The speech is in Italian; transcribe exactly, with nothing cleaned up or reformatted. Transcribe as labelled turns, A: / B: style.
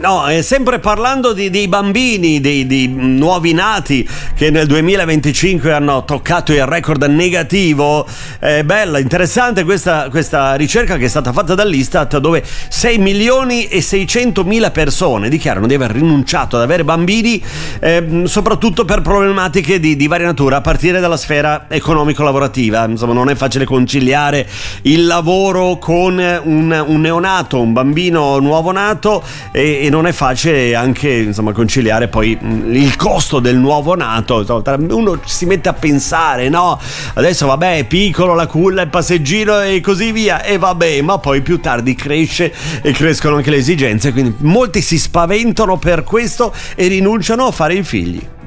A: No, eh, sempre parlando di, dei bambini, dei, dei nuovi nati che nel duemilaventicinque hanno toccato il record negativo. È bella, interessante questa, questa ricerca che è stata fatta dall'Istat, dove sei milioni e seicentomila persone dichiarano di aver rinunciato ad avere bambini, eh, soprattutto per problematiche di, di varia natura, a partire dalla sfera economico-lavorativa. Insomma, non è facile conciliare il lavoro con un, un neonato, un bambino nuovo nato, e, e non è facile anche, insomma, conciliare poi il costo del nuovo nato. Uno si mette a pensare, no, adesso vabbè è piccolo, la culla, il passeggino e così via, e vabbè, ma poi più tardi cresce e crescono anche le esigenze, quindi molti si spaventano per questo e rinunciano a fare i figli.